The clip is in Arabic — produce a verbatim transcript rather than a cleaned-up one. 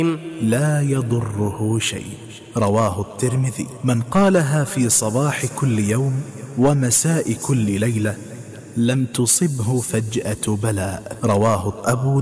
لا يضره شيء. رواه الترمذي. من قالها في صباح كل يوم ومساء كل ليلة لم تصبه فجأة بلاء. رواه أبو